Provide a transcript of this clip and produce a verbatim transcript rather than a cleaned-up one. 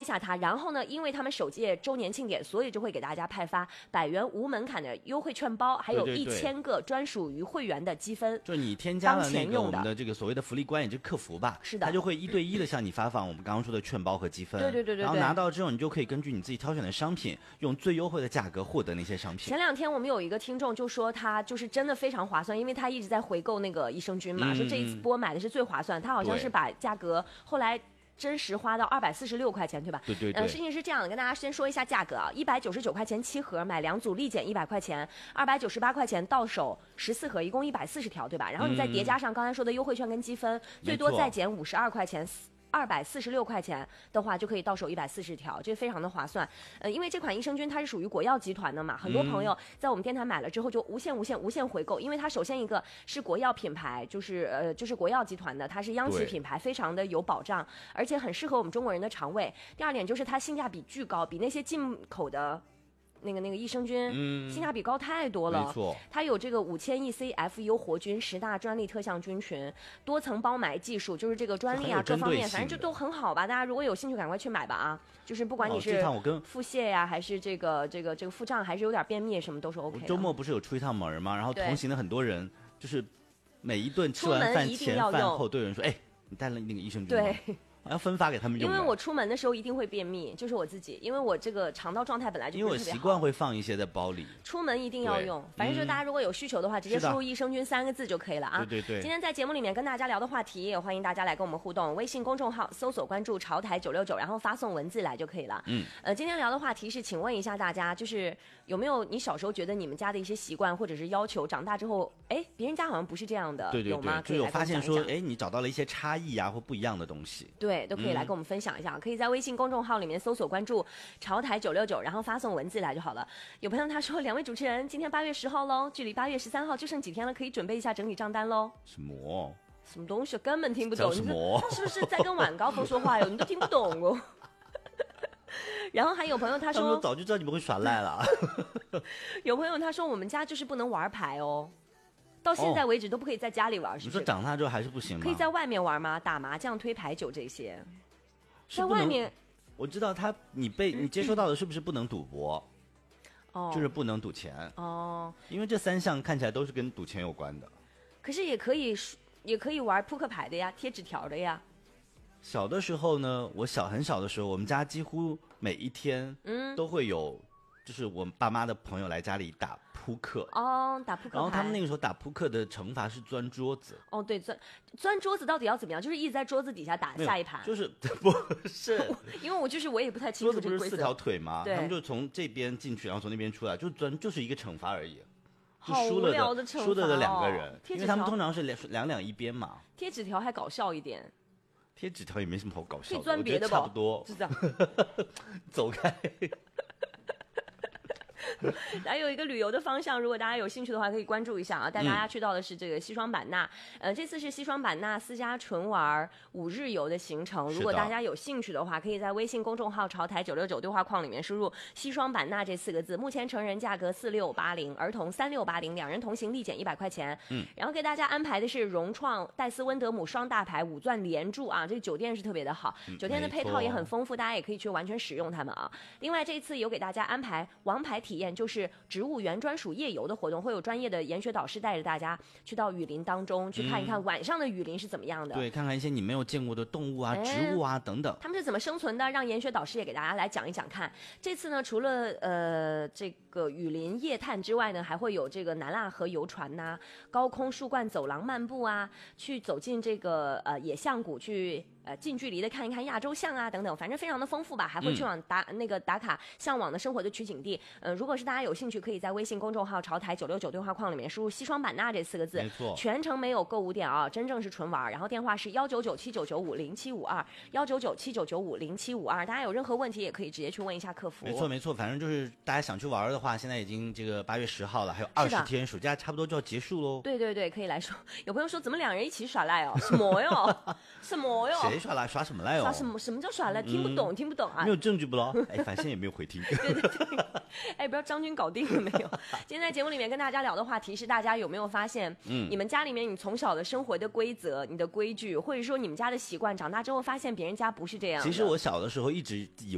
下它。然后呢，因为他们首届周年庆典，所以就会给大家派发百元无门槛的优惠券包，还有一千个专属于会员的积分。 就是你添加了那个我们的这个所谓的福利官，也就是客服吧， 是的， 他就会一对一的向你发放我们刚刚说的券包和积分。 对对对对对。 然后拿到之后，你就可以根据你自己挑选的商品，用最优惠的价格获得那些商品。 前两天我们有一个听众就说他就是真的非常划算，因为他一直在回购那个益生菌嘛，嗯、说这一波买的是最划算。他好像是把价格后来真实花到二百四十六块钱，对吧？ 对对对。 呃，事情是这样的，跟大家先说一下价格啊，一百九十九块钱七盒，买两组立减一百块钱，二百九十八块钱到手十四盒，一共一百四十条，对吧？然后你再叠加上刚才说的优惠券跟积分，嗯、最多再减五十二块钱。二百四十六块钱的话，就可以到手一百四十条，这非常的划算。呃，因为这款益生菌它是属于国药集团的嘛，很多朋友在我们电台买了之后就无限无限无限回购，因为它首先一个是国药品牌，就是呃就是国药集团的，它是央企品牌，非常的有保障，而且很适合我们中国人的肠胃。第二点就是它性价比巨高，比那些进口的。那个那个益生菌，嗯，性价比高太多了。 没错， 它有这个五千亿 C F U 活菌，十大专利特项菌群，多层包埋技术，就是这个专利啊各方面，反正就都很好吧。大家如果有兴趣，赶快去买吧啊！就是不管你是腹泻呀、啊，还是这个这个这个腹胀，还是有点便秘，什么都是 OK 的。 周末不是有出一趟门吗？然后同行的很多人，就是每一顿吃完饭前饭后都有人说：“哎，你带了那个益生菌吗？”对。要分发给他们用， 因为我出门的时候一定会便秘，就是我自己，因为我这个肠道状态本来就不是特别好， 因为我习惯会放一些在包里， 出门一定要用。反正就是大家如果有需求的话，嗯、直接输入益生菌三个字就可以了啊。 对对对。 今天在节目里面跟大家聊的话题，也欢迎大家来跟我们互动，微信公众号搜索关注潮台九六九，然后发送文字来就可以了。嗯。呃，今天聊的话题是，请问一下大家，就是有没有你小时候觉得你们家的一些习惯或者是要求，长大之后，哎，别人家好像不是这样的， 对对对， 有吗？ 就有发现说，哎，你找到了一些差异啊或不一样的东西， 对，都可以来跟我们分享。分享一下，可以在微信公众号里面搜索关注潮台九六九，然后发送文字来就好了。有朋友他说，两位主持人，今天八月十号喽，距离八月十三号就剩几天了，可以准备一下整理账单喽。 什么？ 什么东西？根本听不懂。 什么？ 是不是在跟晚高峰说话哟？你都听不懂哦。然后还有朋友他说， 他们早就知道你们会耍赖了。 有朋友他说，我们家就是不能玩牌哦。到现在为止都不可以在家里玩，是不是？ 你说长大之后还是不行吗？ 可以在外面玩吗？打麻将、推牌九这些，在外面。 我知道他，你被你接收到的是不是不能赌博？ 哦， 就是不能赌钱。 哦， 因为这三项看起来都是跟赌钱有关的。 可是也可以，也可以玩扑克牌的呀，贴纸条的呀。 小的时候呢，我小很小的时候，我们家几乎每一天嗯都会有。就是我们爸妈的朋友来家里打扑克哦，打扑克牌。 然后他们那个时候打扑克的惩罚是钻桌子。 哦，对，钻钻桌子到底要怎么样？就是一直在桌子底下打下一盘。 就是不是， 因为我就是我也不太清楚这个规则。 桌子不是四条腿吗？他们就从这边进去，然后从那边出来，就钻就是一个惩罚而已。就输了的， 好无聊的惩罚哦， 输了的两个人，因为他们通常是两两两一边嘛。 贴纸条还搞笑一点。 贴纸条也没什么好搞笑的， 可以钻别的吧？ 差不多， 是这样。 走开。 还有一个旅游的方向，如果大家有兴趣的话，可以关注一下啊。带大家去到的是这个西双版纳，嗯、呃，这次是西双版纳私家纯玩五日游的行程。如果大家有兴趣的话，可以在微信公众号潮台九六九对话框里面输入西双版纳这四个字。目前成人价格四六八零，儿童三六八零，两人同行立减一百块钱。嗯，然后给大家安排的是融创戴斯温德姆双大牌五钻连住啊，这个酒店是特别的好，酒店的配套也很丰富，大家也可以去完全使用它们啊。另外这一次有给大家安排王牌体验，就是植物园专属夜游的活动，会有专业的研学导师带着大家去到雨林当中去看一看晚上的雨林是怎么样的、嗯、 对，看看一些你没有见过的动物啊、哎、植物啊等等， 他们是怎么生存的，让研学导师也给大家来讲一讲看。这次呢除了呃这个雨林夜探之外呢，还会有这个南腊河游船呐、啊、高空树冠走廊漫步啊，去走进这个呃野象谷去呃近距离的看一看亚洲象啊等等，反正非常的丰富吧，还会去往打、嗯、那个打卡向往的生活的取景地。呃如果是大家有兴趣，可以在微信公众号潮台九六九对话框里面输入西双版纳这四个字， 没错， 全程没有购物店啊，真正是纯玩。然后电话是幺九九七九九五零七五二幺九九七九九五零七五二，大家有任何问题也可以直接去问一下客服。 没错没错，反正就是大家想去玩的话，现在已经这个八月十号了，还有二十天，暑假差不多就要结束喽。 对对对，可以来说。有朋友说怎么两人一起耍赖哦？什么哟？什么哟？ 谁耍赖？耍什么赖哦？ 耍什么？什么叫耍赖？听不懂、嗯，听不懂啊！ 没有证据不咯？哎，反正也没有回听。 对对对，哎，不知道张军搞定了没有？今天在节目里面跟大家聊的话题是，大家有没有发现，嗯，你们家里面你从小的生活的规则、你的规矩，或者说你们家的习惯，长大之后发现别人家不是这样的。 其实我小的时候一直以